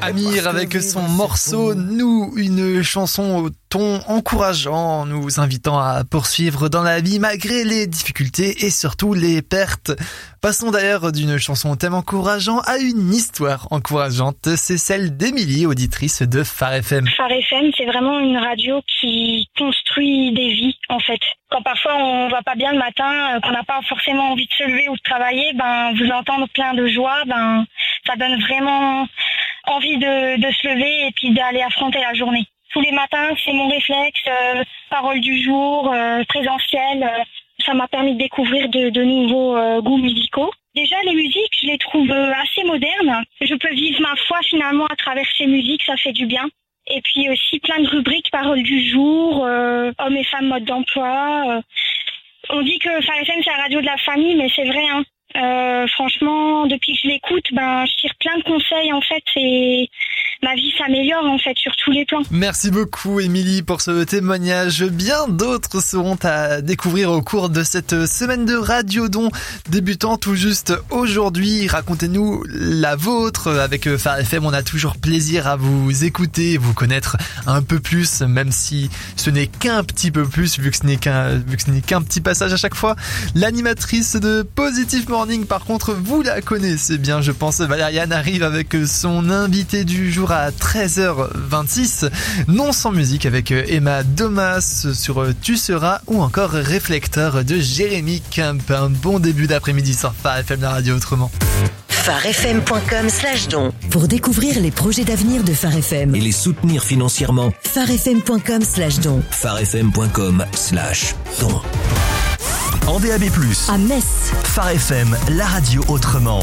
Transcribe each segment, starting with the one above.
Amir avec son morceau Nous, une chanson au ton encourageant, nous invitant à poursuivre dans la vie malgré les difficultés et surtout les pertes. Passons d'ailleurs d'une chanson au thème encourageant à une histoire encourageante. C'est celle d'Émilie, auditrice de Phare FM. Phare FM, c'est vraiment une radio qui construit des vies, en fait. Quand parfois on va pas bien le matin, qu'on n'a pas forcément envie de se lever ou de travailler, vous entendre plein de joie, ça donne vraiment envie de se lever et puis d'aller affronter la journée. Tous les matins, c'est mon réflexe, parole du jour, présentiel. Ça m'a permis de découvrir de nouveaux goûts musicaux. Déjà, les musiques, je les trouve assez modernes. Je peux vivre ma foi finalement à travers ces musiques, ça fait du bien. Et puis aussi plein de rubriques, paroles du jour, hommes et femmes, mode d'emploi. On dit que Phare FM, c'est la radio de la famille, mais c'est vrai, hein. Franchement, depuis que je l'écoute, je tire plein de conseils en fait et ma vie s'améliore en fait sur tous les plans. Merci beaucoup Émilie pour ce témoignage. Bien d'autres seront à découvrir au cours de cette semaine de Radiodon débutant tout juste aujourd'hui. Racontez-nous la vôtre. Avec Phare FM, on a toujours plaisir à vous écouter, vous connaître un peu plus, même si ce n'est qu'un petit peu plus, vu que ce n'est qu'un petit passage à chaque fois. L'animatrice de Positive Morning, par contre, vous la connaissez bien, je pense. Valériane arrive avec son invité du jour à 13h26. Non sans musique avec Emma Domas sur Tu seras ou encore Réflecteur de Jérémy Kemp. Un bon début d'après-midi sur Phare FM, la radio autrement. pharefm.com/don pour découvrir les projets d'avenir de Phare FM et les soutenir financièrement. pharefm.com/don. pharefm.com/don. En DAB+, à Metz, Phare FM, la radio autrement.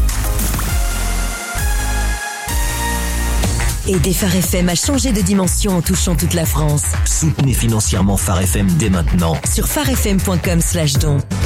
Aider Phare FM à changer de dimension en touchant toute la France. Soutenez financièrement Phare FM dès maintenant sur pharefm.com/don.